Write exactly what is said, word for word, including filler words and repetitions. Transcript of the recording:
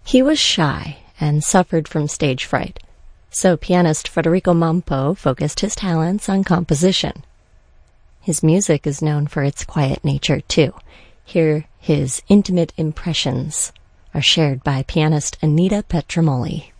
He was shy and suffered from stage fright, so pianist Federico Mampo focused his talents on composition. His music is known for its quiet nature, too. Here, his intimate impressions are shared by pianist Anita Petromoli.